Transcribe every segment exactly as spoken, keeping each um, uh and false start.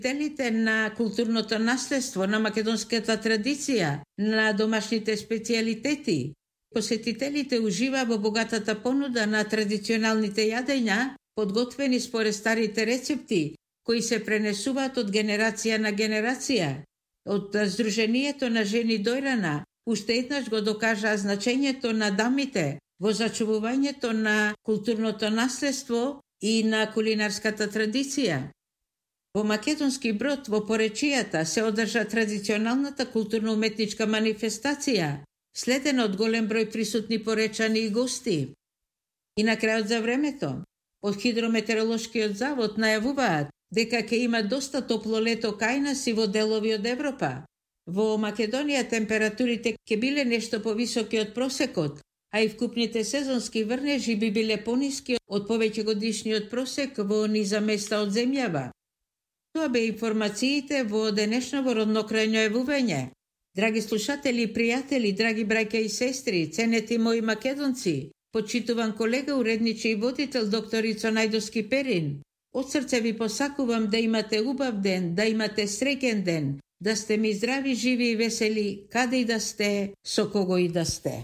Целите на културното наследство, на македонската традиција, на домашните специјалитети. Посетителите ужива во богатата понуда на традиционалните јадења, подготвени според старите рецепти, кои се пренесуваат од генерација на генерација. Од Сдруженијето на жени Дојрана уште еднаш го докажаа значењето на дамите во зачувувањето на културното наследство и на кулинарската традиција. Во Македонски Брод, во поречијата, се одржа традиционалната културно-уметничка манифестација, следена од голем број присутни поречани и гости. И на крајот за времето, од Хидрометеоролошкиот завод најавуваат дека ќе има доста топло лето кај нас и во делови од Европа. Во Македонија температурите ќе биле нешто повисоки од просекот, а и вкупните сезонски врнежи би биле пониски од повеќегодишниот просек во низа места од земјава. Тоа бе информациите во денешново роднокрајно јавување. Драги слушатели и пријатели, драги браќа и сестри, ценети мои македонци, почитуван колега, уредниче и водител докторица Најдовски Перин, од срце ви посакувам да имате убав ден, да имате среќен ден, да сте ми здрави, живи и весели, каде и да сте, со кого и да сте.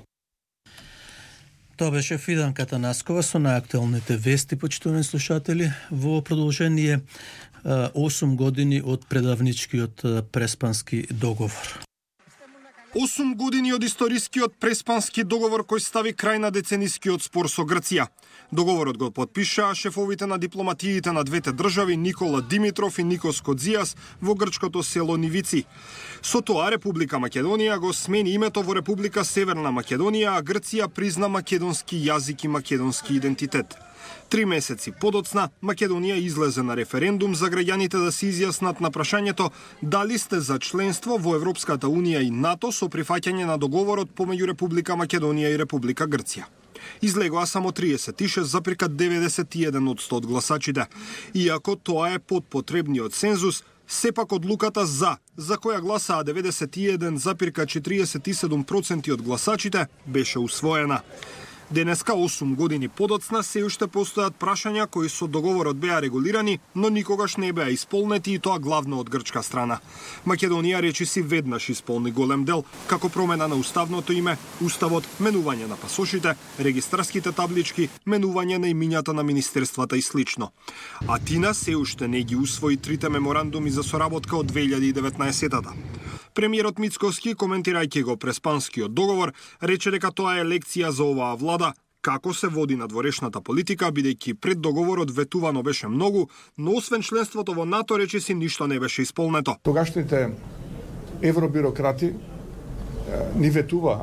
Тоа беше Фиданка Танаскова со најактуелните вести, почитувани слушатели, во продолжение осум години од предавничкиот Преспански договор. осум години од историскиот Преспански договор кој стави крај на деценискиот спор со Грција. Договорот го подпишаа шефовите на дипломатиите на двете држави Никола Димитров и Никос Кодзијас во грчкото село Нивици. Со тоа Република Македонија го смени името во Република Северна Македонија, а Грција призна македонски јазик и македонски идентитет. Три месеци подоцна, Македонија излезе на референдум за граѓаните да се изјаснат на прашањето дали сте за членство во Европската Унија и НАТО со прифаќање на договорот помеѓу Република Македонија и Република Грција. Излегоа само триесет и шест запирка деветдесет и еден од сто од гласачите. Иако тоа е под потребниот цензус, сепак одлуката за, за која гласаа деветдесет и еден запирка четириесет и седум проценти од гласачите, беше усвоена. Денеска, осум години подоцна, се уште постојат прашања кои со договорот беа регулирани, но никогаш не беа исполнети и тоа главно од грчка страна. Македонија речиси веднаш исполни голем дел, како промена на уставното име, уставот, менување на пасошите, регистарските таблички, менување на имињата на министерствата и слично. Атина се уште не ги усвои трите меморандуми за соработка од две илјади и деветнаесетата. Премиерот Мицкоски, коментирајќи го Преспанскиот договор, рече дека тоа е лекција за оваа влада, како се води надворешната политика, бидејќи пред договорот ветувано беше многу, но освен членството во НАТО речиси ништо не беше исполнето. Тогашните евробирократи ни ветуваа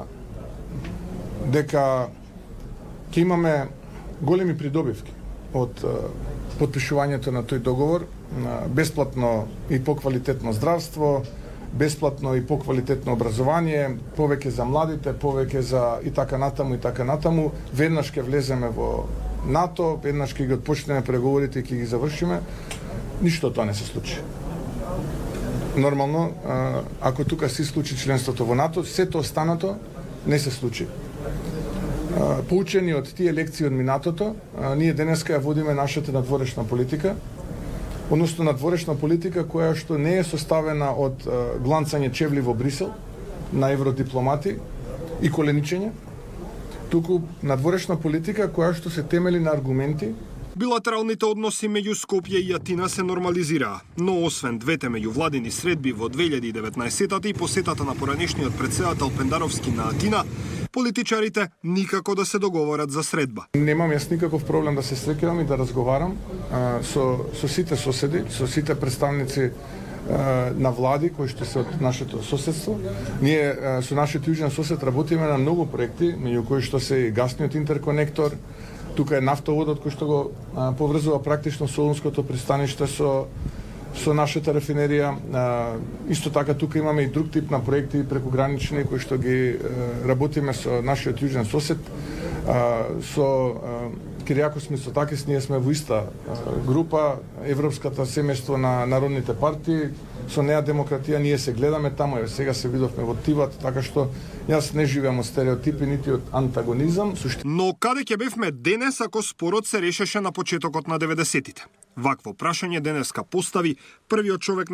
дека ќе имаме големи придобивки од подпишувањето на тој договор, бесплатно и поквалитетно здравство, бесплатно и поквалитетно образование, повеќе за младите, повеќе за и така натаму и така натаму. Веднаш ќе влеземе во НАТО, веднаш ќе ги отпочнеме преговорите и ќе ги завршиме. Ништо тоа не се случи. Нормално, ако тука се случи членството во НАТО, сето останато не се случи. Поучени од тие лекции од минатото, ние денеска ја водиме нашата надворешна политика, односно надворешна политика која што не е составена од гланцање чевли во Брисел на евродипломати и коленичење, туку надворешна политика која што се темели на аргументи. Билатералните односи меѓу Скопје и Атина се нормализираа, но освен двете меѓувладини средби во две илјади и деветнаесетата и посетата на поранешниот претседател Пендаровски на Атина, политичарите никако да се договорат за средба. Немам јас никаков проблем да се среќавам и да разговарам а, со, со сите соседи, со сите представници а, на влади кои што се од нашето соседство. Ние а, со нашиот јужен сосед работиме на многу проекти, меѓу кои што се гасниот интерконектор, тука е нафтоводот кој што го а, поврзува практично Солунското пристаниште со со нашата рафинерија. А, исто така тука имаме и друг тип на проекти прекогранични кои што ги а, работиме со нашиот јужен сосед. А, со Киријакос Мицотакис ние сме во иста а, група, Европската семејство на народните партии, со неа демократија ние се гледаме таму, еве сега се видовме во Тиват, така што јас не живеам од стереотипи нити од антагонизам. Но каде ќе бевме денес ако спорот се решеше на почетокот на деветдесетите? Вакво прашање денеска постави првиот човек